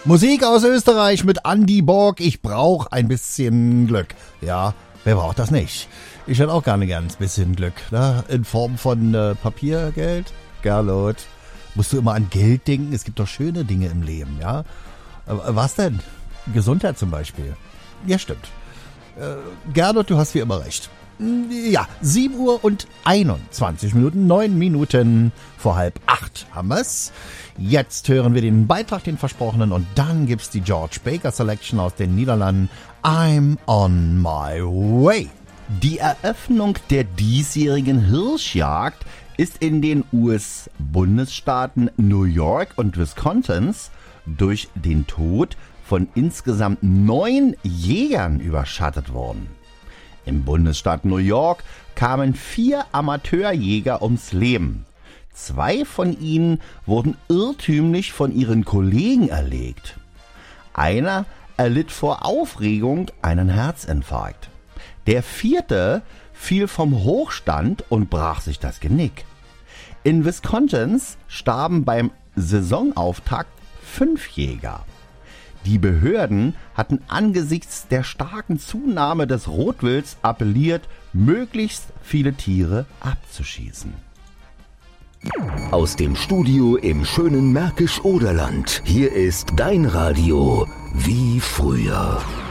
Musik aus Österreich mit Andy Borg. Ich brauche ein bisschen Glück. Ja, wer braucht das nicht? Ich hätte auch gerne gern ein bisschen Glück. Ne? In Form von Papiergeld. Gerlot. Musst du immer an Geld denken? Es gibt doch schöne Dinge im Leben, ja? Was denn? Gesundheit zum Beispiel. Ja, stimmt. Gerlot, du hast wie immer recht. Ja, 7 Uhr und 21 Minuten, 9 Minuten vor 7:30 haben wir's. Jetzt hören wir den Beitrag, den versprochenen, und dann gibt's die George Baker Selection aus den Niederlanden. I'm on my way. Die Eröffnung der diesjährigen Hirschjagd ist in den US-Bundesstaaten New York und Wisconsin durch den Tod von insgesamt 9 Jägern überschattet worden. Im Bundesstaat New York kamen 4 Amateurjäger ums Leben. 2 von ihnen wurden irrtümlich von ihren Kollegen erlegt. Einer erlitt vor Aufregung einen Herzinfarkt. Der 4. fiel vom Hochstand und brach sich das Genick. In Wisconsin starben beim Saisonauftakt 5 Jäger. Die Behörden hatten angesichts der starken Zunahme des Rotwilds appelliert, möglichst viele Tiere abzuschießen. Aus dem Studio im schönen Märkisch-Oderland. Hier ist dein Radio wie früher.